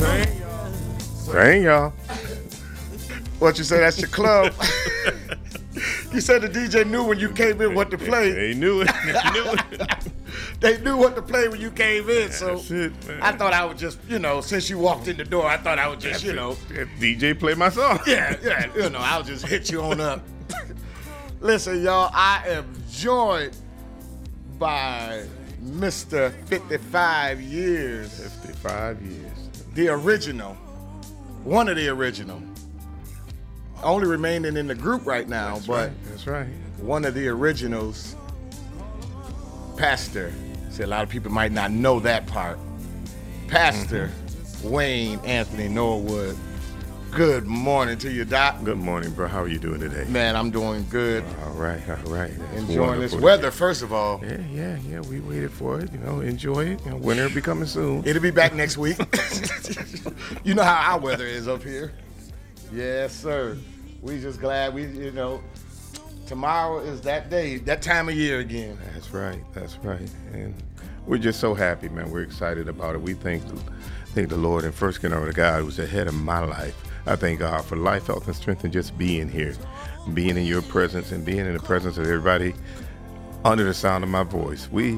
Sing, y'all. What you say? That's your club. You said the DJ knew when you came in what to play. They knew it. They knew it. They knew what to play when you came in. So That's it, man. I thought I would just, since you walked in the door, I thought I would just, DJ play my song. Yeah, I'll just hit you on up. Listen, y'all, I am joined by Mr. 55 years. 55 years. The original. One of the original. Only remaining in the group right now, That's right. One of the originals, Pastor. See, a lot of people might not know that part. Pastor Wayne Anthony Norwood. Good morning to you, Doc. Good morning, bro. How are you doing today? Man, I'm doing good. All right. That's Enjoying this wonderful. weather, first of all. Yeah. We waited for it. Enjoy it. Winter will be coming soon. It'll be back next week. You know how our weather is up here. Yes, sir. We just glad tomorrow is that day, that time of year again. That's right. And we're just so happy, man. We're excited about it. We thank the Lord and first get over to God who's ahead of my life. I thank God for life, health, and strength and just being here, being in your presence and being in the presence of everybody under the sound of my voice. We